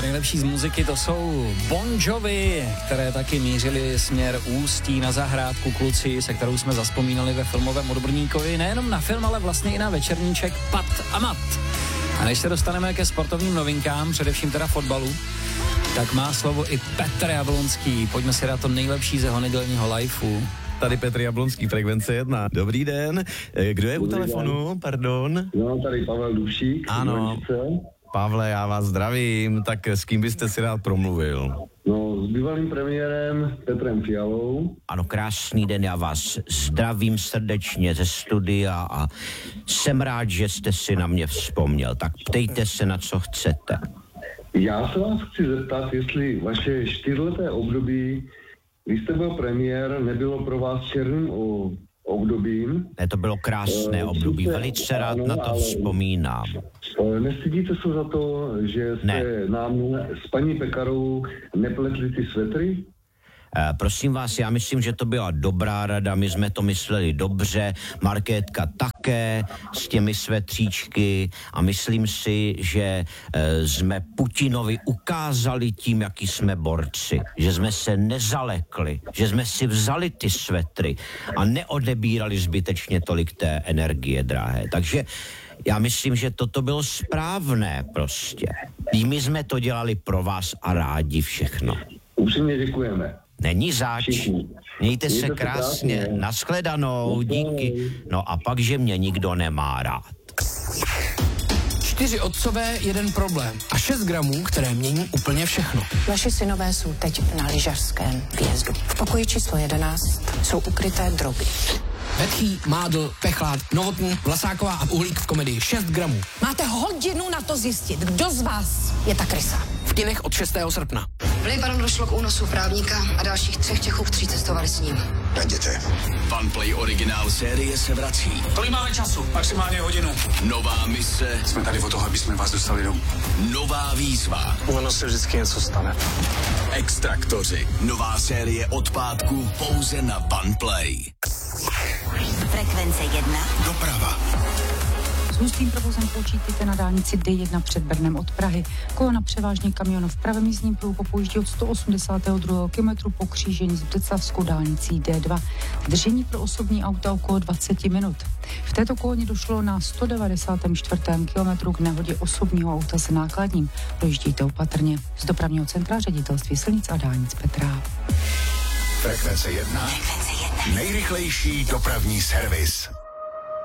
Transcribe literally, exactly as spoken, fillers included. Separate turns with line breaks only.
nejlepší z muziky, to jsou Bon Jovi, které taky mířili směr Ústí na zahrádku kluci, se kterou jsme zazpomínali ve filmovém Odborníkovi, nejenom na film, ale vlastně i na večerníček Pat a Mat. A než se dostaneme ke sportovním novinkám, především teda fotbalu, tak má slovo i Petr Jablonský. Pojďme si dát to nejlepší ze jeho nedělního lifeu.
Tady Petr Jablonský, Frekvence jedna. Dobrý den. Kdo je Dobrý u telefonu? Den. Pardon.
No, tady Pavel Dubšík.
Ano. Pavle, já vás zdravím. Tak s kým byste si rád promluvil?
No, s bývalým premiérem Petrem Fialou.
Ano, krásný den, já vás zdravím srdečně ze studia a jsem rád, že jste si na mě vzpomněl. Tak ptejte se, na co chcete.
Já se vás chci zeptat, jestli vaše čtyřleté období, když jste byl premiér, nebylo pro vás černým o, obdobím.
Ne, to bylo krásné uh, období, jste, velice rád ano, na to vzpomínám.
Uh, nestydíte se za to, že jste ne. nám s paní Pekarovou nepletli ty svetry?
Uh, prosím vás, já myslím, že to byla dobrá rada, my jsme to mysleli dobře, Markétka také s těmi svetříčky a myslím si, že uh, jsme Putinovi ukázali tím, jaký jsme borci, že jsme se nezalekli, že jsme si vzali ty svetry a neodebírali zbytečně tolik té energie drahé. Takže já myslím, že toto bylo správné prostě. My jsme to dělali pro vás a rádi všechno.
Upřímně děkujeme.
Není zač. Mějte se krásně. Nashledanou, díky. No a pak, že mě nikdo nemá rád.
Čtyři otcové, jeden problém. A šest gramů, které mění úplně všechno.
Vaši synové jsou teď na lyžařském výjezdu. V pokoji číslo jedenáct jsou ukryté drogy.
Vetchý, Mádl, Pechlát, Novotný, Vlasáková a Uhlík v komedii šest gramů.
Máte hodinu na to zjistit, kdo z vás je ta krysa.
V kinech od šestého srpna.
V Libanonu došlo k únosu právníka a dalších třech Čechů, kteří cestovali s ním.
Najděte. Funplay originál série se vrací.
Kolik máme času? Maximálně hodinu.
Nová mise.
Jsme tady od toho, aby jsme vás dostali domů.
Nová výzva.
Ono se vždycky něco stane.
Extraktoři. Nová série od pátku pouze na Funplay.
Frekvence jedna.
Doprava.
S hustým provozem počítejte na dálnici D jedna před Brnem od Prahy. Kolona převážně kamionů v pravém jízdním pruhu pojíždí od sto osmdesátého druhého kilometru po křížení s břeclavskou dálnicí D dva. Zdržení pro osobní auta okolo dvacet minut. V této koloně došlo na sto devadesátém čtvrtém kilometru k nehodě osobního auta s nákladním. Projíždějte opatrně. Z dopravního centra ředitelství silnic a dálnic Petra.
Frekvence jedna. Frekvence jedna. Nejrychlejší dopravní servis.